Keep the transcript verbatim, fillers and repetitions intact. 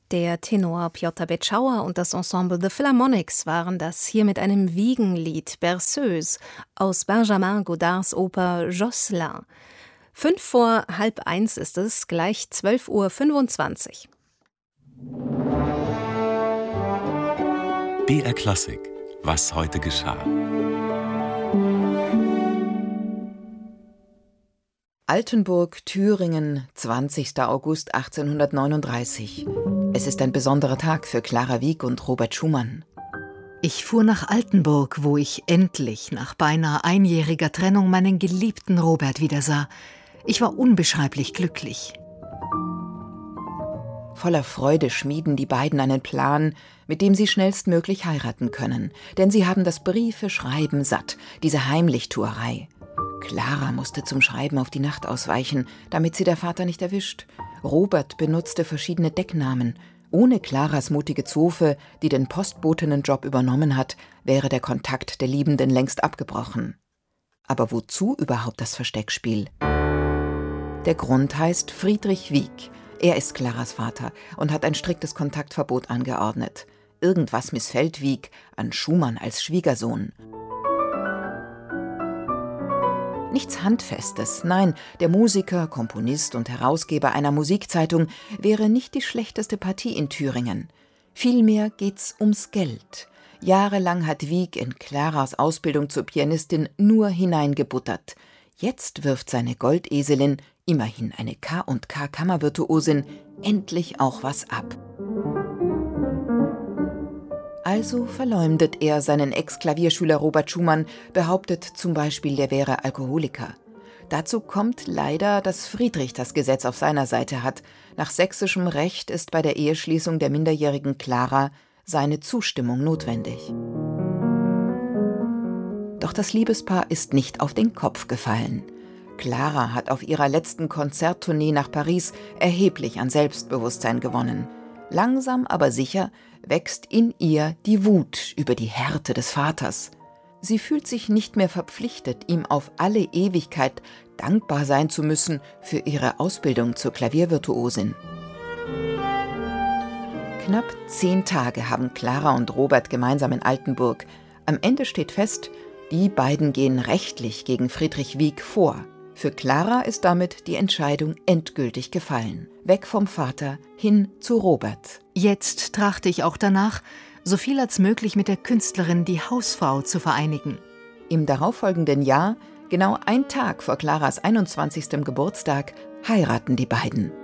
Der Tenor Piotr Beczauer und das Ensemble The Philharmonics waren das, hier mit einem Wiegenlied Berceuse aus Benjamin Godards Oper Josselin. Fünf vor halb eins ist es, gleich zwölf Uhr fünfundzwanzig. B R Klassik, was heute geschah. Altenburg, Thüringen, zwanzigster August achtzehnhundertneununddreißig. Es ist ein besonderer Tag für Clara Wieck und Robert Schumann. Ich fuhr nach Altenburg, wo ich endlich nach beinahe einjähriger Trennung meinen geliebten Robert wiedersah. Ich war unbeschreiblich glücklich. Voller Freude schmieden die beiden einen Plan, mit dem sie schnellstmöglich heiraten können. Denn sie haben das Briefeschreiben satt, diese Heimlichtuerei. Clara musste zum Schreiben auf die Nacht ausweichen, damit sie der Vater nicht erwischt. Robert benutzte verschiedene Decknamen. Ohne Claras mutige Zofe, die den Postbotinnenjob übernommen hat, wäre der Kontakt der Liebenden längst abgebrochen. Aber wozu überhaupt das Versteckspiel? Der Grund heißt Friedrich Wieck. Er ist Claras Vater und hat ein striktes Kontaktverbot angeordnet. Irgendwas missfällt Wieck an Schumann als Schwiegersohn. Nichts Handfestes, nein, der Musiker, Komponist und Herausgeber einer Musikzeitung wäre nicht die schlechteste Partie in Thüringen. Vielmehr geht's ums Geld. Jahrelang hat Wieck in Claras Ausbildung zur Pianistin nur hineingebuttert. Jetzt wirft seine Goldeselin, immerhin eine K und K Kammervirtuosin, endlich auch was ab. Also verleumdet er seinen Ex-Klavierschüler Robert Schumann, behauptet zum Beispiel, der wäre Alkoholiker. Dazu kommt leider, dass Friedrich das Gesetz auf seiner Seite hat. Nach sächsischem Recht ist bei der Eheschließung der minderjährigen Clara seine Zustimmung notwendig. Doch das Liebespaar ist nicht auf den Kopf gefallen. Clara hat auf ihrer letzten Konzerttournee nach Paris erheblich an Selbstbewusstsein gewonnen. Langsam, aber sicher wächst in ihr die Wut über die Härte des Vaters. Sie fühlt sich nicht mehr verpflichtet, ihm auf alle Ewigkeit dankbar sein zu müssen für ihre Ausbildung zur Klaviervirtuosin. Knapp zehn Tage haben Clara und Robert gemeinsam in Altenburg. Am Ende steht fest, die beiden gehen rechtlich gegen Friedrich Wieck vor. Für Clara ist damit die Entscheidung endgültig gefallen. Weg vom Vater, hin zu Robert. Jetzt trachte ich auch danach, so viel als möglich mit der Künstlerin die Hausfrau zu vereinigen. Im darauffolgenden Jahr, genau ein Tag vor Claras einundzwanzigsten Geburtstag, heiraten die beiden.